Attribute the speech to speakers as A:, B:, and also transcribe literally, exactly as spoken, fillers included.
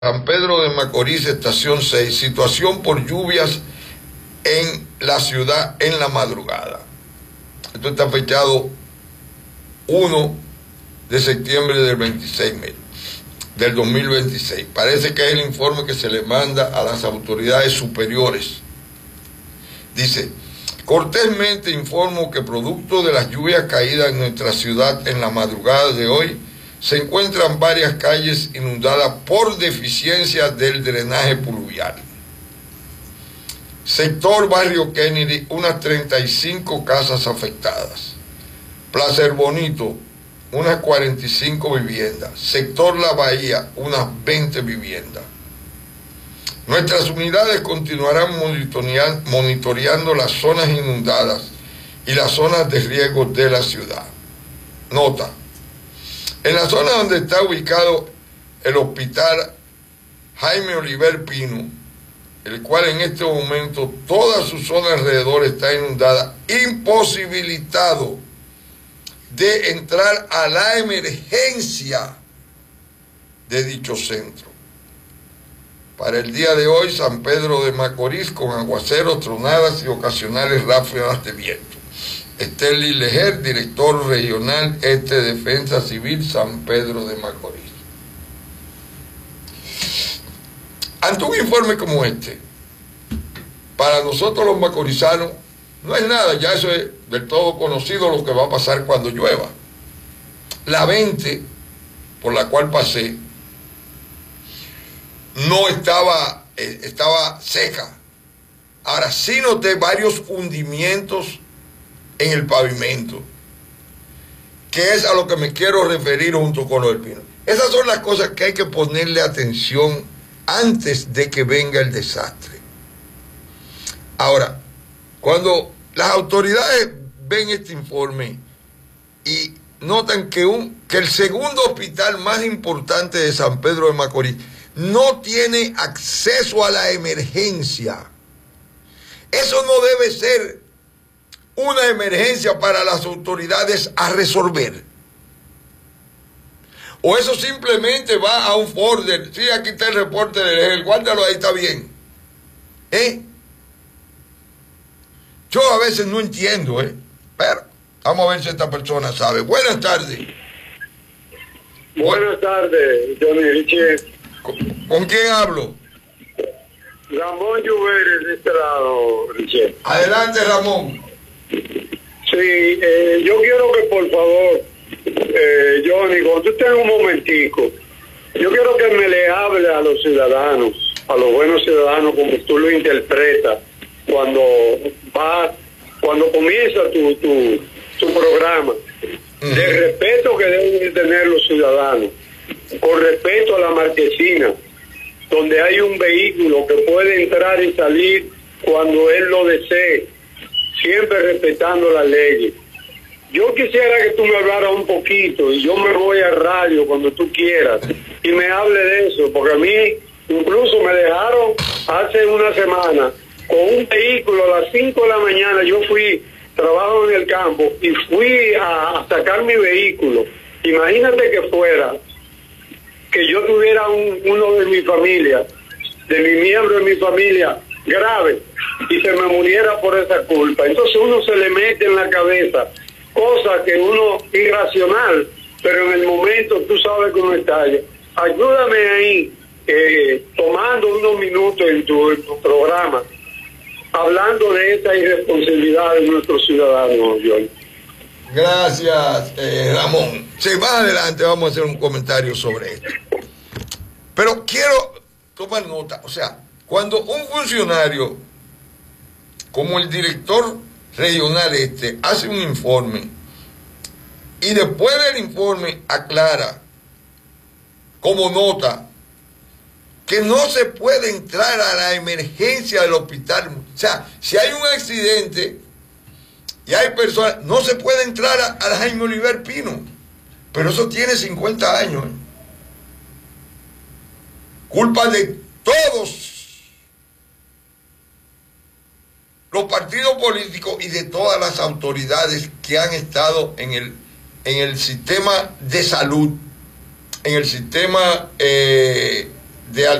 A: San Pedro de Macorís, estación seis, situación por lluvias en la ciudad en la madrugada. Esto está fechado uno de septiembre del veintiséis del dos mil veintiséis. Parece que es el informe que se le manda a las autoridades superiores. Dice: cortésmente informo que producto de las lluvias caídas en nuestra ciudad en la madrugada de hoy, se encuentran varias calles inundadas por deficiencia del drenaje pluvial. Sector Barrio Kennedy, unas treinta y cinco casas afectadas. Plaza El Bonito, unas cuarenta y cinco viviendas. Sector La Bahía, unas veinte viviendas. Nuestras unidades continuarán monitoreando las zonas inundadas y las zonas de riesgo de la ciudad. Nota: en la zona donde está ubicado el hospital Jaime Oliver Pino, el cual en este momento toda su zona alrededor está inundada, imposibilitado de entrar a la emergencia de dicho centro. Para el día de hoy, San Pedro de Macorís con aguaceros, tronadas y ocasionales ráfagas de viento. Estelí Lejer, director regional Este Defensa Civil, San Pedro de Macorís. Ante un informe como este, para nosotros los macorizanos no es nada, ya eso es del todo conocido lo que va a pasar cuando llueva. La veinte, por la cual pasé, no estaba, eh, estaba seca. Ahora sí noté varios hundimientos en el pavimento, que es a lo que me quiero referir junto con lo del Pino. Esas son las cosas que hay que ponerle atención antes de que venga el desastre. Ahora, cuando las autoridades ven este informe y notan que, un, que el segundo hospital más importante de San Pedro de Macorís no tiene acceso a la emergencia, eso no debe ser una emergencia para las autoridades a resolver. O eso simplemente va a un folder. Sí, aquí está el reporte del ejército, guárdalo ahí, está bien. ¿Eh? Yo a veces no entiendo, ¿eh? Pero vamos a ver si esta persona sabe. Buenas tardes.
B: Buenas tardes, Johnny Richie.
A: ¿Con, ¿Con quién hablo?
B: Ramón Lluveres, de este lado, Richie.
A: Adelante, Ramón.
B: Sí, eh, yo quiero que por favor, eh, Johnny, cuando tú tengas un momentico, yo quiero que me le hable a los ciudadanos, a los buenos ciudadanos, como tú lo interpretas, cuando vas, cuando comienza tu, tu, tu programa, uh-huh. del respeto que deben tener los ciudadanos, con respeto a la marquesina, donde hay un vehículo que puede entrar y salir cuando él lo desee, siempre respetando las leyes. Yo quisiera que tú me hablaras un poquito, y yo me voy a radio cuando tú quieras, y me hable de eso, porque a mí incluso me dejaron hace una semana con un vehículo a las cinco de la mañana. Yo fui, trabajo en el campo, y fui a, a sacar mi vehículo. Imagínate que fuera, que yo tuviera un, uno de mi familia, de mi miembro de mi familia, grave, y se me muriera por esa culpa. Entonces uno se le mete en la cabeza cosas que uno irracional, pero en el momento tú sabes que uno estalla. Ayúdame ahí, eh, tomando unos minutos en tu, en tu programa, hablando de esta irresponsabilidad de nuestros ciudadanos, John.
A: Gracias, eh, Ramón. Sí, más adelante vamos a hacer un comentario sobre esto. Pero quiero tomar nota, o sea, cuando un funcionario como el director regional este hace un informe y después del informe aclara como nota que no se puede entrar a la emergencia del hospital, o sea, si hay un accidente y hay personas, no se puede entrar a, a Jaime Oliver Pino, pero eso tiene cincuenta años, ¿eh? Culpa de todos los partidos políticos y de todas las autoridades que han estado en el, en el sistema de salud, en el sistema eh, de